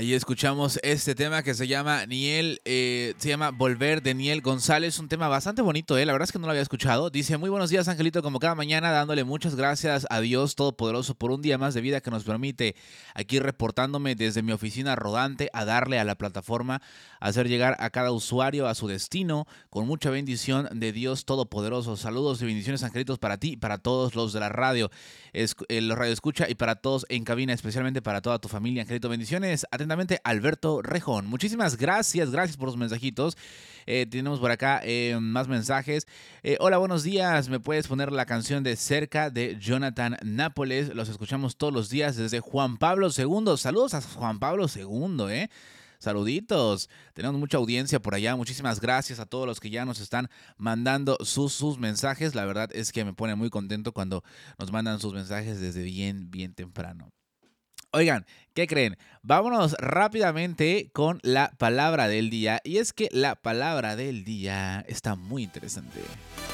Ahí escuchamos este tema que se llama se llama Volver de Niel González, un tema bastante bonito, la verdad es que no lo había escuchado. Dice, muy buenos días, Angelito, como cada mañana, dándole muchas gracias a Dios Todopoderoso por un día más de vida que nos permite, aquí reportándome desde mi oficina rodante, a darle a la plataforma, a hacer llegar a cada usuario a su destino, con mucha bendición de Dios Todopoderoso. Saludos y bendiciones, Angelitos, para ti y para todos los de la radio, los radio escucha y para todos en cabina, especialmente para toda tu familia, Angelito, bendiciones. Atentamente, Alberto Rejón. Muchísimas gracias por los mensajitos. Tenemos por acá más mensajes. Hola, buenos días. ¿Me puedes poner la canción de Cerca de Jonathan Nápoles? Los escuchamos todos los días desde Juan Pablo II. Saludos a Juan Pablo II, Saluditos. Tenemos mucha audiencia por allá. Muchísimas gracias a todos los que ya nos están mandando sus mensajes. La verdad es que me pone muy contento cuando nos mandan sus mensajes desde bien temprano. Oigan, ¿qué creen? Vámonos rápidamente con la palabra del día. Y es que la palabra del día está muy interesante.